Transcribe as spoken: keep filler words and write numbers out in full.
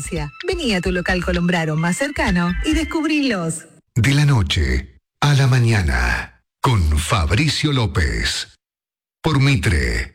experiencia. Vení a tu local Colombraro más cercano y descubrilos. De la noche a la mañana, con Fabricio López. Por Mitre.